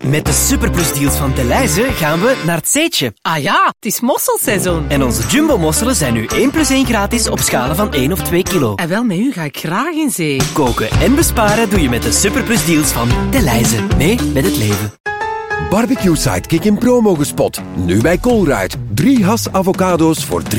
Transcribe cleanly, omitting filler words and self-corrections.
Met de superplusdeals van Delhaize gaan we naar het Zeetje. Ah ja, het is mosselseizoen. En onze jumbo-mosselen zijn nu 1 + 1 gratis op schalen van 1 of 2 kilo. En wel, met u ga ik graag in zee. Koken en besparen doe je met de superplusdeals van Delhaize. Mee met het leven. Barbecue Sidekick in promo gespot. Nu bij Colruyt. 3 has avocado's voor 3